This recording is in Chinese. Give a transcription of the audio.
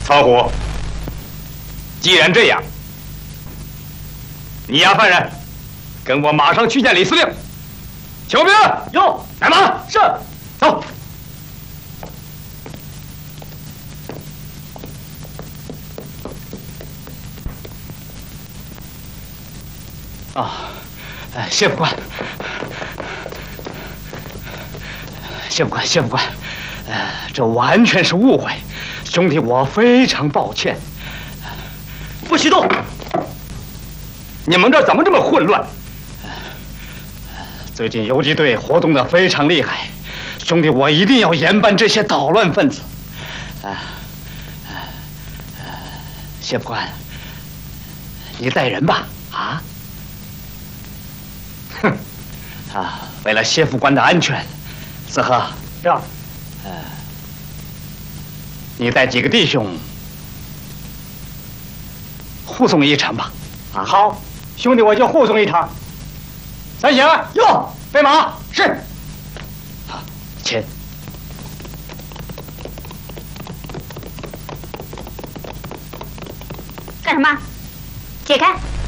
曹虎，既然这样，你押犯人，跟我马上去见李司令。请兵， 哟， 来马， 是， 走。 谢副官，谢副官，谢副官，这完全是误会，兄弟我非常抱歉。 不许动！你们这儿怎么这么混乱？ 最近游击队活动的非常厉害，兄弟我一定要严办这些捣乱分子。谢副官，你带人吧，啊？哼，为了谢副官的安全，四合是。 你带几个弟兄护送一程吧。 啊，好，兄弟我就护送一程。三贤， 哟， 备马。是。 好，请。 干什么？解开！